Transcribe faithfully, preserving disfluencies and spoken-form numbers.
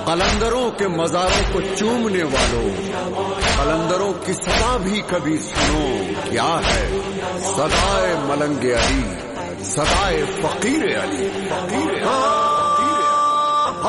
कलंदरों के मजारों को चूमने वालों, कलंदरों की सदा भी कभी सुनो। क्या है सदाए मलंगे अली, सदाए फकीर अली, फकीर अली।